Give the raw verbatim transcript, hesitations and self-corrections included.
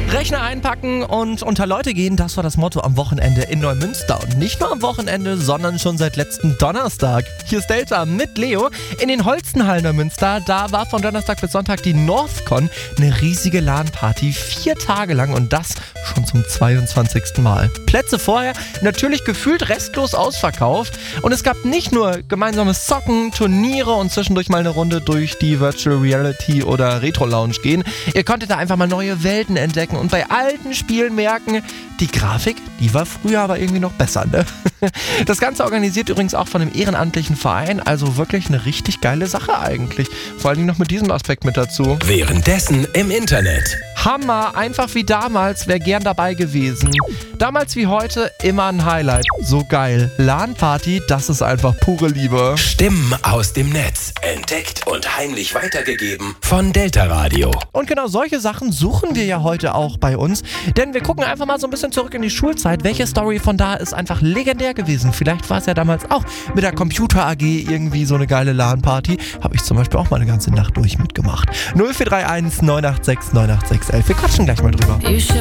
Rechner einpacken und unter Leute gehen, das war das Motto am Wochenende in Neumünster. Und nicht nur am Wochenende, sondern schon seit letzten Donnerstag. Hier ist Delta mit Leo. In den Holstenhallen Neumünster, da war von Donnerstag bis Sonntag die Northcon, eine riesige LAN-Party, vier Tage lang und das schon zum zweiundzwanzigsten Mal. Plätze vorher natürlich gefühlt restlos ausverkauft und es gab nicht nur gemeinsames Zocken, Turniere und zwischendurch mal eine Runde durch die Virtual Reality oder Retro Lounge gehen. Ihr konntet da einfach mal neue Welten entdecken und bei alten Spielen merken, die Grafik, die war früher aber irgendwie noch besser, ne? Das Ganze organisiert übrigens auch von einem ehrenamtlichen Verein, also wirklich eine richtig geile Sache eigentlich. Vor allen Dingen noch mit diesem Aspekt mit dazu. Währenddessen im Internet. Hammer, einfach wie damals, wäre gern dabei gewesen. Damals wie heute immer ein Highlight. So geil. LAN-Party, das ist einfach pure Liebe. Stimmen aus dem Netz. Entdeckt und heimlich weitergegeben von Delta Radio. Und genau solche Sachen suchen wir ja heute auch bei uns. Denn wir gucken einfach mal so ein bisschen zurück in die Schulzeit. Welche Story von da ist einfach legendär gewesen? Vielleicht war es ja damals auch mit der Computer A G irgendwie so eine geile LAN-Party. Habe ich zum Beispiel auch mal eine ganze Nacht durch mitgemacht. null vier drei eins neun acht sechs neun acht sechs elf. Wir quatschen gleich mal drüber.